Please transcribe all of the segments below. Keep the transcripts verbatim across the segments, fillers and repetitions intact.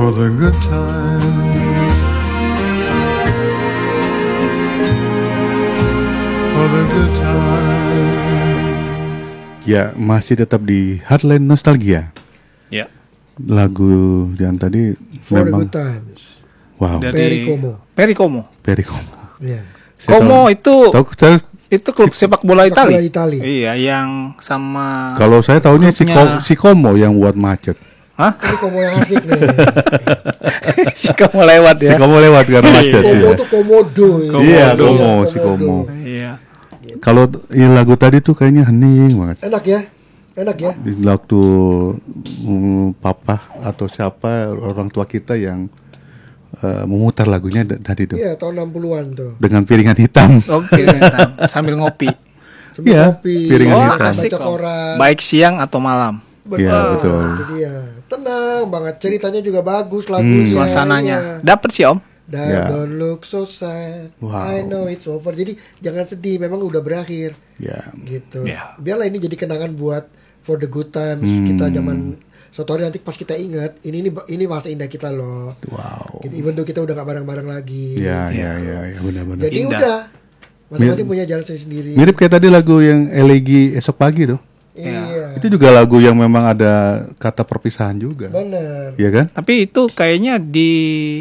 For the good times, for the good times. Ya, masih tetap di Heartland Nostalgia. Ya. Lagu yang tadi For memang the good times. wow. Dari Perry Como. Perry Como. Perry Como. Iya. Saya Como tahu- itu tahu, saya, itu klub sepak bola Sepak bola Itali. Itali. Iya, yang sama kalau saya tahunya si, Grupnya- Ko- si Como yang buat macet. Hah? Ini Como yang asik nih. Si Como lewat Si ya. Como lewat karena macet. Komo Iya. tuh komodo. ya. Iya, Komodo. Como, si Como. Iya. Kalau ya, lagu tadi tuh kayaknya hening banget. Enak ya, enak ya. Di waktu mm, papa atau siapa orang tua kita yang eh, memutar lagunya d- tadi tuh Iya, tahun enam puluhan tuh. dengan piringan hitam. Oke, mantap. Sambil ngopi. Sambil Iya, kopi, piringan Oh, hitam. asik baca kok. koran. Baik siang atau malam. Iya, betul. Itu dia. Tenang banget, ceritanya juga bagus lagunya. Suasananya. Iya. Dapat sih, Om. Dan Ya. don't look so sad. Wow. I know it's over. Jadi jangan sedih, memang udah berakhir. Ya, Gitu. Ya. Biarlah ini jadi kenangan buat for the good times. Hmm. Kita zaman suatu hari nanti pas kita ingat, ini ini ini masa indah kita loh. wow. Gitu, even though kita udah gak bareng-bareng lagi. Ya, ya, ya, ya, benar-benar. Jadi Indah. udah masing-masing punya jalan sendiri. Mirip kayak tadi lagu yang Elegi Esok Pagi tuh. Iya. Itu juga lagu yang memang ada kata perpisahan juga. Benar. Iya kan? Tapi itu kayaknya di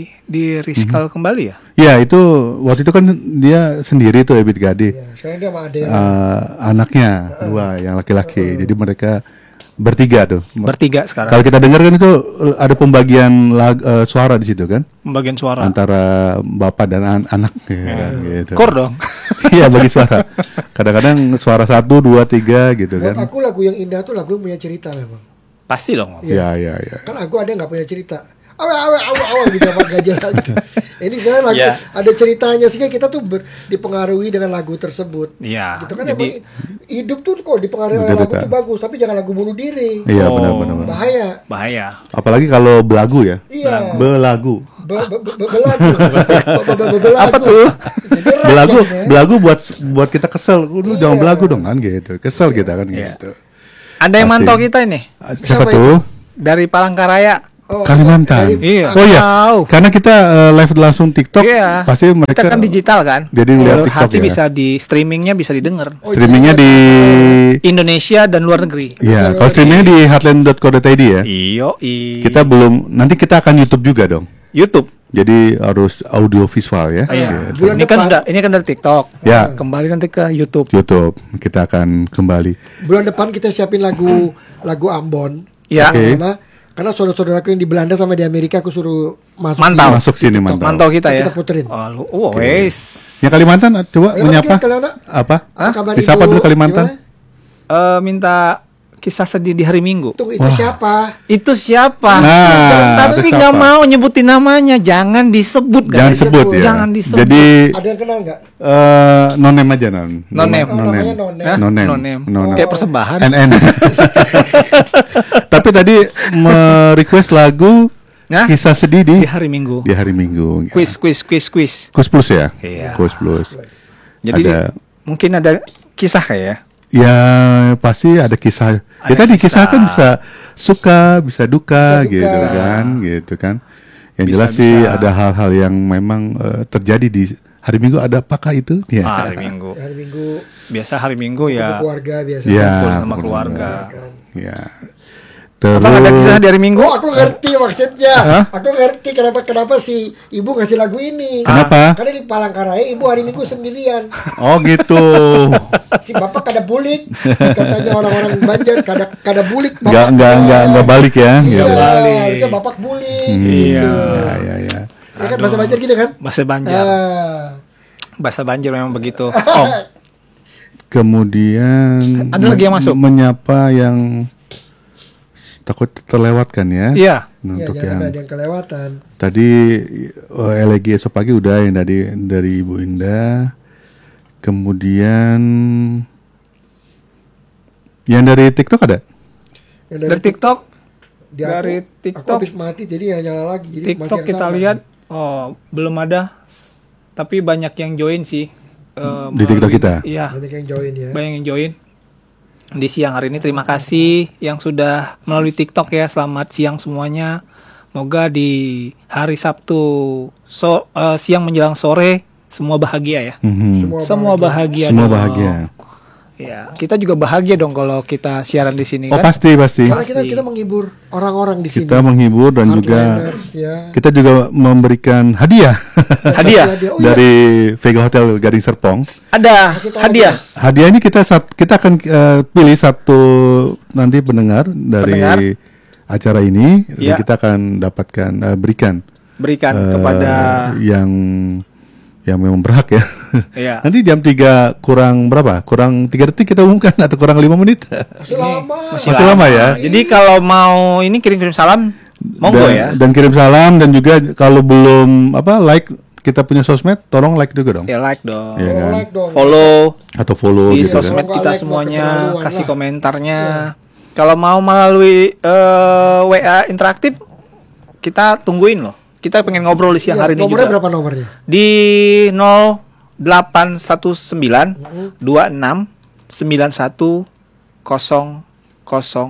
di recycle kembali ya. Ya, itu waktu itu kan dia sendiri tuh Ebit Gade. Iya, sekarang dia sama Adele. Eh, anaknya dua yang laki-laki. Jadi mereka bertiga tuh. Bertiga sekarang. Kalau kita dengar kan itu ada pembagian lag, eh, suara di situ kan Pembagian suara. antara bapak dan an- anak ya, gitu. Kor dong. Iya bagi suara. Kadang-kadang suara satu, dua, tiga gitu Buat kan. aku lagu yang indah tuh lagu yang punya cerita memang. Pasti dong, Om. Iya iya iya. Kan aku ada yang nggak punya cerita. Awe awe awe awe gitu apa gak jelas. Ini sebenarnya lagu Ya. ada ceritanya sehingga kita tuh ber- dipengaruhi dengan lagu tersebut. Iya. Gitu kan Jadi emang hidup tuh kok dipengaruhi oleh Betul, lagu betul. tuh bagus, tapi jangan lagu bunuh diri. Iya Oh. benar benar benar. Bahaya. bahaya. Apalagi kalau belagu ya. Iya. Belagu. Be- be- be- Belagu. Be- be- be- Belagu. Apa tuh? Jadi rap Belagu, jadinya. belagu buat buat kita kesel. Lu jangan Iya. belagu dong kan gitu. Kesel kita kan Iya. gitu. Ada yang Pasti. mantau kita ini Siapa Siapa tuh? dari Palangkaraya. Oh, Kalimantan. dari- Iya. Oh iya. Tahu. Karena kita eh, live langsung TikTok, Iya. pasti mereka Kita kan digital kan. Jadi lihat Jalur TikTok hati ya. bisa di streamingnya bisa didengar. Oh, streamingnya jadi- di Indonesia dan luar negeri. ya, kalau streamingnya di heartland dot co dot i d ya. Iyo, i. Kita belum, nanti kita akan YouTube juga dong. YouTube. Jadi harus audio visual ya. Iya. Gitu. Bulan Ini kan depan. udah ini kan dari TikTok. Ya. Kembali nanti ke YouTube. YouTube kita akan kembali. Bulan depan kita siapin lagu lagu Ambon. Ya. Oke. Karena karena saudara-saudaraku yang di Belanda sama di Amerika aku suruh masuk. Mantau. Masuk sini mantap. Mantau kita ya. Kita puterin. Oh, lu, oh wes. Yang Kalimantan coba Kalimantan, menyapa. Kalimantan. Apa? Apa kabar Disapa Ibu? dulu Kalimantan. Gimana? Eh, minta kisah sedih di hari Minggu. Tunggu, itu siapa? Itu siapa? Nah, Tapi itu nggak siapa? mau nyebutin namanya, jangan disebut. Jangan guys. sebut ya. Jangan disebut. Jadi Ada yang kenal nggak? eh nonem aja non. Nonem. Oh, namanya Nonem. Hah? Nonem. Nonem. Nonem. Kayak persembahan. N N. Tapi tadi me-request lagu Nah, kisah sedih di di hari Minggu. di hari Minggu. Quiz, quiz, quiz, quiz. Kus Plus ya? Iya. Kus Plus. Jadi Ada- mungkin ada kisah kayak ya. Ya pasti ada kisah. Ya Ada tadi kisah kisah. kan bisa suka, bisa duka, Bisa duka. gitu kan, gitu kan. Yang Bisa, jelas sih bisa. ada hal-hal yang memang eh, terjadi di hari Minggu. Ada apakah itu? Ya. Ah, hari Minggu. Hari Minggu Biasa hari Minggu ya. ya keluarga biasa. Ya. kumpul sama benar. keluarga. Ya. Terus Apa ada kisah di hari Minggu? Oh, aku ngerti maksudnya. Hah? Aku ngerti kenapa kenapa si ibu ngasih lagu ini. Kenapa? Karena di Palangkaraya ibu hari Minggu sendirian. Oh gitu. Si bapak kada bulik, katanya orang-orang Banjar kada kada bulik. Nggak nggak nggak nggak balik ya. Iya, Nggak balik. harusnya bapak bulik. Iya. Ya ya ya. Ya kan bahasa Banjar gitu kan? Bahasa Banjar. Ah. Bahasa Banjar memang begitu. Oh, Kemudian Ada lagi yang masuk? menyapa yang takut terlewatkan ya. iya. Ya, Untuk jangan yang ada yang kelewatan. tadi oh, Elegi Esok Pagi udah yang tadi dari Ibu Indah. Kemudian yang dari TikTok ada? Yang Dari TikTok, di dari aku, TikTok. aku habis mati jadi nggak nyala lagi. Jadi masih TikTok yang kita sama. lihat oh belum ada, tapi banyak yang join sih. Eh, Di TikTok melalui- kita? Iya, Banyak yang join ya. banyak yang join. Di siang hari ini terima kasih yang sudah melalui TikTok ya. Selamat siang semuanya. Moga di hari Sabtu so, uh, siang menjelang sore semua bahagia ya. Mhm. Semua bahagia. Semua dong. bahagia. Ya, kita juga bahagia dong kalau kita siaran di sini Oh kan. pasti pasti. Karena kita kita menghibur orang-orang di sini. Kita menghibur dan juga Hardliners, ya. kita juga memberikan hadiah Hadiah. Oh, iya. dari Vega Hotel Gading Serpong. Ada Kasih tahu, hadiah. Mas. Hadiah ini kita sat- kita akan eh, pilih satu nanti pendengar dari Pendengar. acara ini Ya. dan kita akan dapatkan eh, berikan Berikan eh, kepada yang yang memang berhak ya. ya. Nanti jam tiga kurang berapa? Kurang tiga detik kita umumkan atau kurang lima menit. Masih lama. Masih, Masih lama ya. Jadi kalau mau ini kirim-kirim salam monggo dan, ya. dan kirim salam dan juga kalau belum apa like kita punya sosmed tolong like juga dong. Ya like dong. Iya Oh, kan? like dong. Follow Atau follow di gitu sosmed kan. Kalau kita nggak like, semuanya, mah keterlaluan kasih lah. komentarnya. Kalau mau melalui eh, W A interaktif, kita tungguin loh. Kita pengen ngobrol di siang Iya, hari ini nomornya juga. berapa nomornya? Di nol delapan satu sembilan dua enam sembilan satu nol nol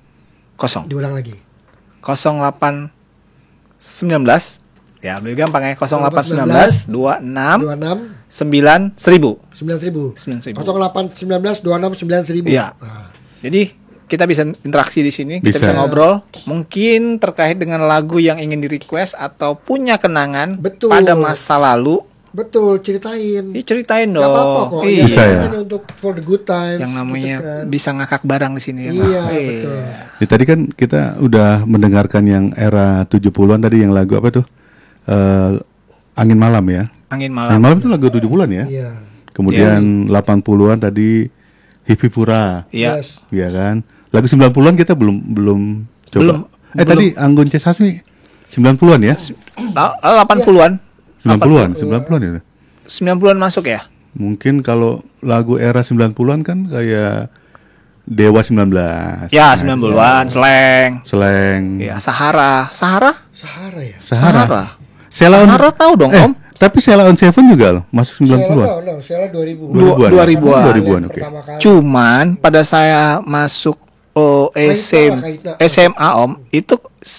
nol Diulang lagi. nol delapan sembilan belas ya lebih gampang ya nol delapan sembilan belas dua enam dua enam sembilan seribu sembilan seribu. sembilan seribu. nol delapan sembilan belas dua enam sembilan seribu. Iya. Jadi kita bisa interaksi di sini, kita Bisa. bisa ngobrol. Mungkin terkait dengan lagu yang ingin di request atau punya kenangan Betul. pada masa lalu, Betul, ceritain. ya ceritain dong. Gak apa-apa kok. Iya. Bisa ya. Hanya untuk for the good times. Yang namanya gitu kan. bisa ngakak barang di sini ya. Iya, Pak? betul. Ya, tadi kan kita udah mendengarkan yang era tujuh puluhan tadi yang lagu apa tuh? Eh, Angin Malam ya. Angin Angin malam. Malam itu lagu tujuh puluhan ya. Iya. Kemudian delapan puluhan tadi Hipipura. Iya. Yes. Iya kan? Lagu sembilan puluhan kita belum belum coba. Belum. Eh tadi Anggun C. Sasmi sembilan puluhan ya? Nah, delapan puluhan. sembilan puluhan, sembilan puluhan ya. sembilan puluhan masuk ya? Mungkin kalau lagu era sembilan puluhan kan kayak Dewa sembilan belas. Ya, sembilan puluhan, slang. Slang. Ya, Sahara. Sahara? Sahara ya. Sahara. Sahara. Sheila on, Sahara tahu dong, eh, Om. Tapi Sheila on Seven juga loh, masuk sembilan Sheila puluhan. no, no, Sheila dua ribu. Dua- dua ribuan. dua ribuan, oke. Pertama kali. Cuman pada saya masuk oh, S M, Kaitna, Kaitna. S M A Om, itu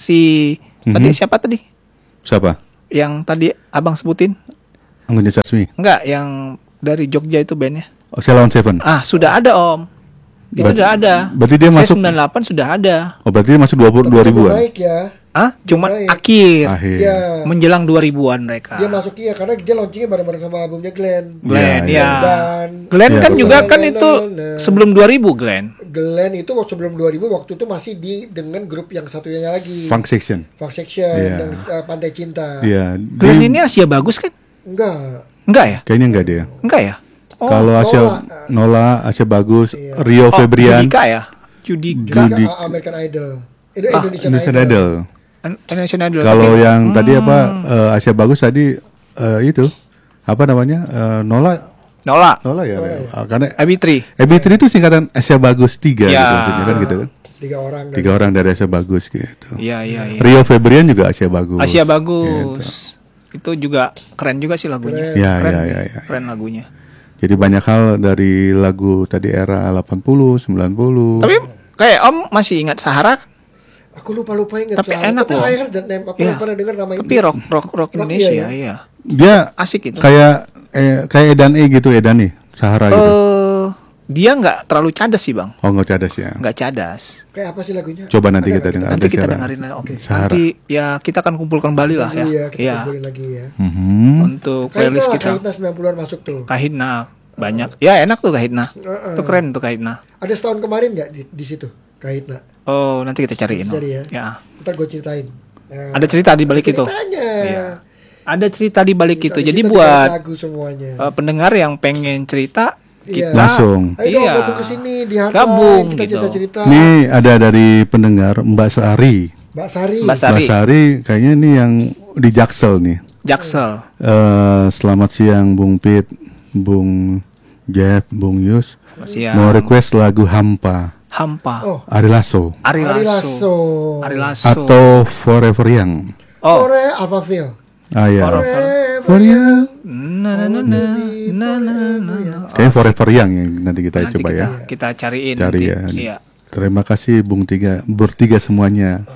si tadi siapa tadi? Siapa? Yang tadi Abang sebutin? Anggun C. Sasmi. Enggak, yang dari Jogja itu bandnya. Oh, Sheila on Seven. Ah, sudah ada Om. Itu Berarti- sudah ada. berarti dia Saya masuk- sembilan puluh delapan sudah ada. Oh, berarti dia masuk dua puluh dua Tapi ribuan. naik ya. Ah, cuman Baik. akhir. Akhir. Iya. Menjelang dua ribuan mereka. Dia masuk iya karena dia launchingnya bareng-bareng sama albumnya Glenn. Glenn, Iya, ya. Dan Glenn Iya, kan betul. juga kan Nah, itu nah, nah. sebelum dua ribu Glenn. Glenn itu waktu sebelum dua ribu waktu itu masih di dengan grup yang satunya lagi. Funk Section. Funk Section Iya. yang uh, Pantai Cinta. Iya. Glenn Dia- ini Asia bagus kan? Enggak. Enggak ya? Kayaknya enggak dia. Enggak ya? Oh, Kalau Asia Nola. Nola, Asia bagus, Iya. Rio oh, Febrian, Judika ya? Judika. Juga Judi. uh, American Idol. Itu Ah, Indonesian, Indonesian Idol. Idol. An- Indonesian Idol. Kalau Tapi- yang tadi Hmm. apa eh, Asia bagus tadi eh, itu apa namanya Eh, Nola Nola. Nola ya, Ah, karena A B tiga. E B tiga itu singkatan Asia bagus tiga Ya. gitu maksudnya kan gitu kan. Tiga orang. dari- Tiga orang dari Asia bagus gitu. Iya, iya, iya. Rio Febrian juga Asia bagus. Asia Gitu. bagus. Itu juga keren juga sih lagunya. Keren. Ya, keren, ya, ya, ya. keren lagunya. Jadi banyak hal dari lagu tadi era delapan puluh, sembilan puluh. Tapi kayak Om masih ingat Sahara? Aku lupa-lupa ingat. Tapi soalnya. enak Tapi loh. I heard that name. Aku Iya. pernah dengar nama Tapi itu. rock rock rock Indonesia iya, iya. ya? dia Asik itu. kayak eh, kayak Edan E gitu, Edan E, Sahara gitu. Eh, dia nggak terlalu cadas sih, Bang. Oh, nggak cadas ya. Nggak cadas. Kayak apa sih lagunya? Coba nanti Ada kita nggak dengar. Nanti ada kita Sahara. dengerin oke. Sahara. Nanti ya kita akan kumpulkan kembali lah ya. Iya, kita Iya. kumpulin lagi ya. Mhm. Untuk Kaitna playlist lah, kita. Kaitna sembilan puluhan masuk tuh. Kahitna banyak. Ya enak tuh Kahitna. Heeh. Itu keren tuh Kahitna. Ada setahun kemarin nggak di, di situ Kaitna? Oh, nanti kita cariin. Om. Cari ya. Ya. Ntar gue ceritain. Nah, Ada cerita di balik itu. ceritanya. Iya. Ada cerita di balik itu. Ada Jadi cerita di buat balik lagu semuanya. eh, pendengar yang pengen cerita Iya. kita Langsung. Ayo dong iya. gabung ke sini di hotline, Gabung kita gitu. cerita-cerita. Ini ada dari pendengar Mbak Sari. Mbak Sari. Mbak Sari. Mbak Sari kayaknya ini yang di Jaksel nih. Jaksel. Eh, selamat siang Bung Pit, Bung Jeff, Bung Yus. Selamat siang. Mau request lagu Hampa, Hampa. Oh, Ari Lasso Ari Ari Lasso. Lasso. Ari Lasso. atau Forever Young. Oh. Sore Alphaville. Ah ya. Forever. For Young. Na na na na na na na. Kayaknya Forever Young yang nanti kita Nanti coba kita, ya. kita cariin Cari nanti. ya. Iya. Terima kasih Bung Tiga, bertiga semuanya.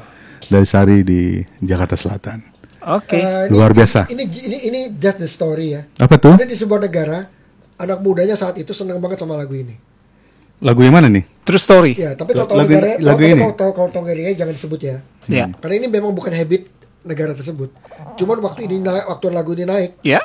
dari Sari di Jakarta Selatan. Oke. Eh, ini- Luar biasa. Ini ini ini just the story ya. Apa tuh? Ada di sebuah negara, anak mudanya saat itu senang banget sama lagu ini. Lagu yang mana nih? True story. Ya, tapi kalau tahu Lagu- negara, lagu kalau ini? kalau tahu kalau tahu negaranya jangan disebut ya. Ya. Karena ini memang bukan habit negara tersebut. Cuman waktu ini naik, waktu lagu ini naik, Ya.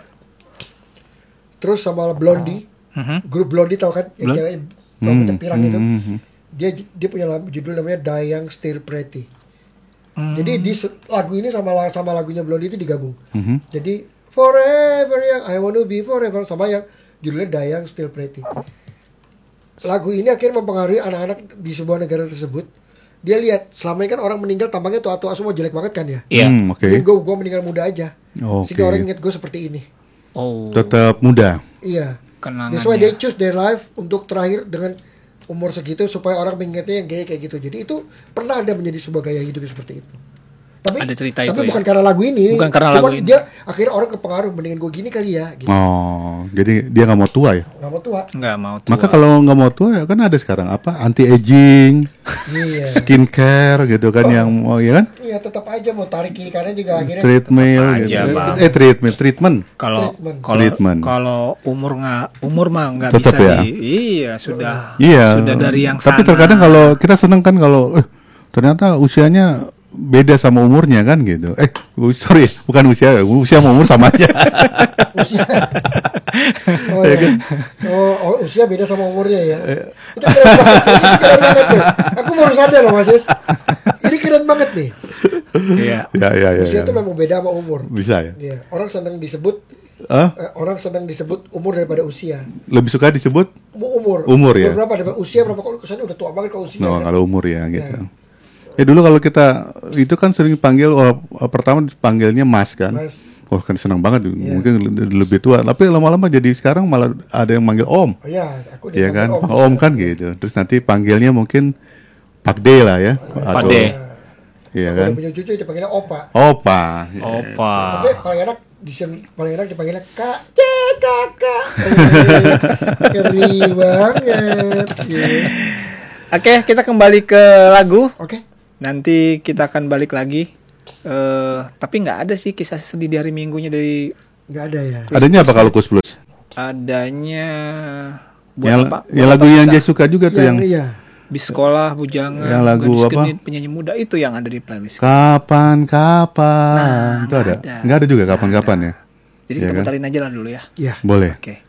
terus sama Blondie, Mhm. grup Blondie tahu kan, yang Blond- cewek rambutnya pirang itu. hmm, hmm. Dia dia punya lagu- judul namanya Dayang Still Pretty. Hmm. Jadi di se- lagu ini sama la- sama lagunya Blondie itu digabung. Mhm. Jadi Forever yang I Want to Be Forever sama yang judulnya Dayang Still Pretty. Lagu ini akhirnya mempengaruhi anak-anak di sebuah negara tersebut. Dia lihat selama ini kan orang meninggal tampangnya tua-tua semua jelek banget kan ya. Iya. Hmm, oke. Mending gue gue meninggal muda aja. Oke. Sehingga orang ingat gue seperti ini. Oh. Tetap muda. Iya. Kenangannya. That's why they choose their life untuk terakhir dengan umur segitu supaya orang mengingatnya yang gaya kayak gitu. Jadi itu pernah ada menjadi sebuah gaya hidup seperti itu. Tapi Ada cerita tapi itu bukan ya? karena lagu ini. Bukan karena Cuman lagu ini. Dia akhirnya orang kepengaruh mendingan gue gini kali ya. Gitu. Oh, jadi dia nggak mau tua ya? Gak mau tua. Nggak mau tua. Maka kalau nggak mau tua ya kan ada sekarang apa anti aging, Iya. skincare gitu kan yang mau ya kan Iya tetap aja mau tarik kiri kanan juga akhirnya. treatment aja, gitu. Bang. Eh treatment, treatment. kalau Treatment. kalau Treatment. kalau umur nggak umur mah nggak Tetep bisa ya? di, iya sudah Iya. sudah dari yang sana. Tapi terkadang kalau kita senang kan kalau eh, ternyata usianya beda sama umurnya kan gitu. Eh, u- sorry, bukan usia, usia sama umur sama aja. Usia. Oh, Ya iya. kan? oh, oh, usia beda sama umurnya ya. Itu keren banget. Ini keren banget tuh. Aku baru sadar loh Mas Yus. Ini keren banget nih. Iya. ya, ya, ya. Usia ya. itu memang beda sama umur. Bisa ya. Iya. Orang senang disebut Hah? eh, orang senang disebut umur daripada usia. Lebih suka disebut Mu- Umur. Umur, ya? berapa daripada usia berapa kok kesannya udah tua banget kalau usia. no, kan? kalau umur ya gitu. Ya dulu kalau kita itu kan sering panggil oh, pertama panggilnya Mas kan. Mas. Wah kan senang banget Iya. mungkin le- lebih tua. Tapi lama-lama jadi sekarang malah ada yang manggil Om. Oh iya, aku Iya kan? dipanggil Om, kan gitu. Terus nanti panggilnya mungkin Pak D lah ya. Pak Atau- D. Iya Aku kan? udah punya cucu dipanggilnya Opa. Opa. Opa. Tapi paling enak disem, paling enak dipanggilnya Kak, Cek Kakak. Eh, Ngeri banget. Iya. Oke, kita kembali ke lagu. Oke. Nanti kita akan balik lagi. Eh, tapi nggak ada sih kisah sedih di hari Minggunya dari Nggak ada ya. Adanya apa kalau Kus Plus? adanya buat Yang, apa? yang Buat lagu apa yang bisa? dia suka juga tuh yang iya. Bis sekolah, bujangan, Yang lagu gadis apa? genit, penyanyi muda itu yang ada di playlist. kapan kapan Nah, itu ada? ada. Nggak ada juga kapan-kapan ya? Jadi Iya kita kan? puterin aja lah dulu ya. Iya. Boleh. Oke.